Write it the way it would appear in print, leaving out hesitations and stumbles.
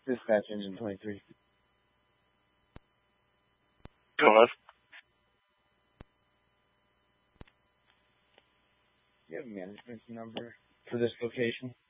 Dispatch engine 23. Go on. Do you have a management number for this location?